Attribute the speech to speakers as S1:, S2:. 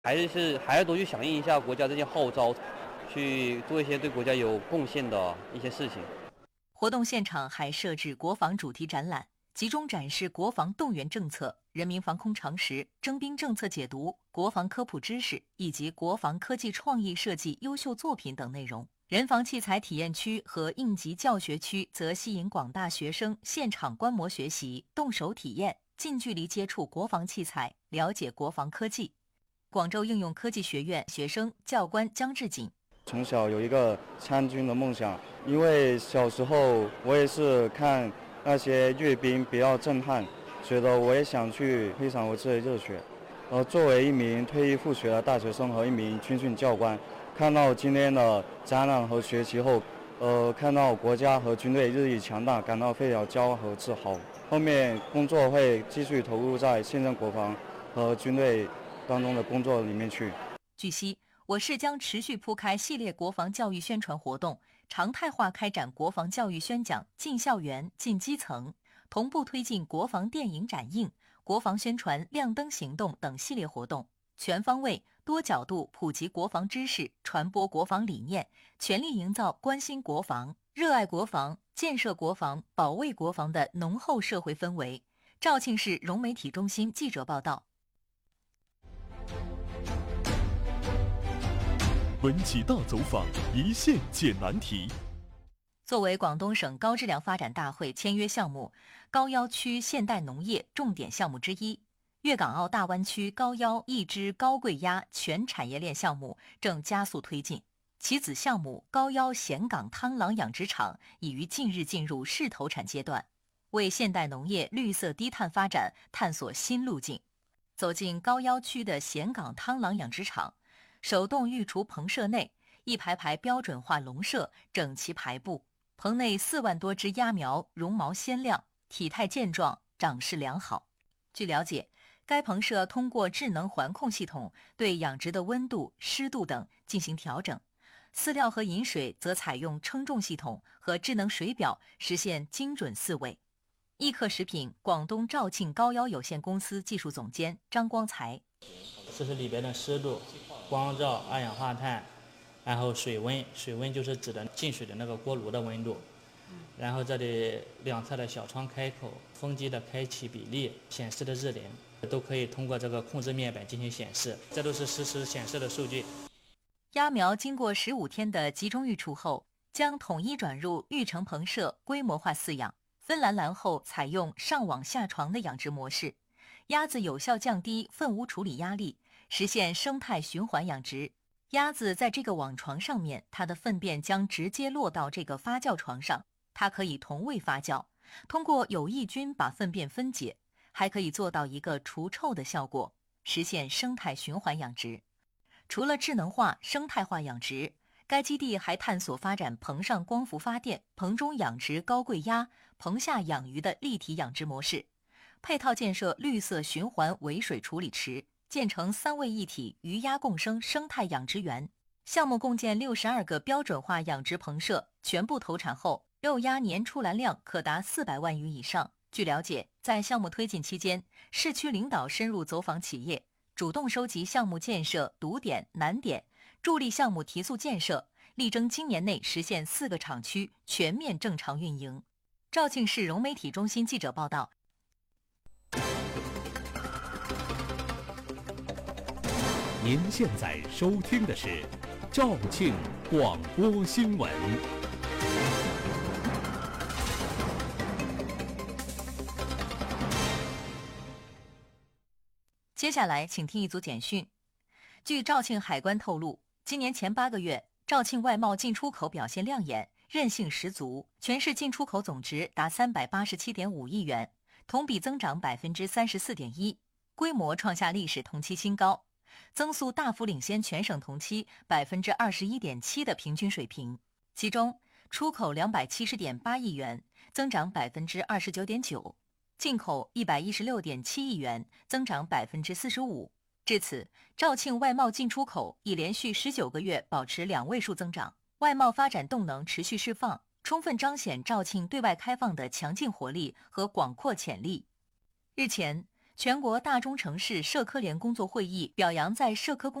S1: 还要多去响应一下国家这些号召，去做一些对国家有贡献的一些事情。
S2: 活动现场还设置国防主题展览，集中展示国防动员政策、人民防空常识、征兵政策解读、国防科普知识以及国防科技创意设计优秀作品等内容。人防器材体验区和应急教学区则吸引广大学生现场观摩学习、动手体验、近距离接触国防器材，了解国防科技。广州应用科技学院学生教官姜志锦，
S3: 从小有一个参军的梦想，因为小时候我也是看那些阅兵比较震撼，觉得我也想去培养我自己的热血。作为一名退役复学的大学生和一名军训教官，看到今天的展览和学习后，看到国家和军队日益强大，感到非常骄傲和自豪。后面工作会继续投入在现任国防和军队当中的工作里面去。
S2: 据悉，我市将持续铺开系列国防教育宣传活动，常态化开展国防教育宣讲进校园、进基层，同步推进国防电影展映、国防宣传亮灯行动等系列活动，全方位、多角度普及国防知识，传播国防理念，全力营造关心国防、热爱国防、建设国防、保卫国防的浓厚社会氛围。肇庆市融媒体中心记者报道。
S4: 文企大走访，一线解难题。
S2: 作为广东省高质量发展大会签约项目，高要区现代农业重点项目之一，粤港澳大湾区高要抑制高贵鸭全产业链项目正加速推进，其子项目高要咸港汤郎养殖场已于近日进入试投产阶段，为现代农业绿色低碳发展探索新路径。走进高要区的咸港汤郎养殖场，手动育雏棚舍内，一排排标准化笼舍整齐排布，棚内4万多只鸭苗绒毛鲜亮，体态健壮，长势良好。据了解，该棚舍通过智能环控系统对养殖的温度、湿度等进行调整，饲料和饮水则采用称重系统和智能水表，实现精准饲喂。益克食品广东肇庆高要有限公司技术总监张光才，
S5: 这是里边的湿度、光照、二氧化碳，然后水温，水温就是指的进水的那个锅炉的温度。然后这里两侧的小窗开口、风机的开启比例、显示的日龄，都可以通过这个控制面板进行显示，这都是实时显示的数据。
S2: 鸭苗经过15天的集中育雏后，将统一转入育成棚舍规模化饲养，分栏栏后采用上网下床的养殖模式，鸭子有效降低粪污处理压力，实现生态循环养殖。鸭子在这个网床上面，它的粪便将直接落到这个发酵床上，它可以同位发酵，通过有益菌把粪便分解，还可以做到一个除臭的效果，实现生态循环养殖。除了智能化、生态化养殖，该基地还探索发展棚上光伏发电、棚中养殖高贵鸭、棚下养鱼的立体养殖模式，配套建设绿色循环尾水处理池，建成3位一体鱼鸭共生生态养殖园。项目共建62个标准化养殖棚舍，全部投产后，肉鸭年出栏量可达400万余以上。据了解，在项目推进期间，市区领导深入走访企业，主动收集项目建设堵点难点，助力项目提速建设，力争今年内实现4个厂区全面正常运营。肇庆市融媒体中心记者报道。
S4: 您现在收听的是肇庆广播新闻。
S2: 接下来请听一组简讯。据肇庆海关透露，今年前8个月，肇庆外贸进出口表现亮眼，韧性十足，全市进出口总值达387.5亿元，同比增长34.1%，规模创下历史同期新高，增速大幅领先全省同期21.7%的平均水平。其中，出口270.8亿元，增长29.9%。进口116.7亿元，增长45%。至此，肇庆外贸进出口已连续19个月保持2位数增长，外贸发展动能持续释放，充分彰显肇庆对外开放的强劲活力和广阔潜力。日前， 全国大中城市社科联工作会议表扬在社科工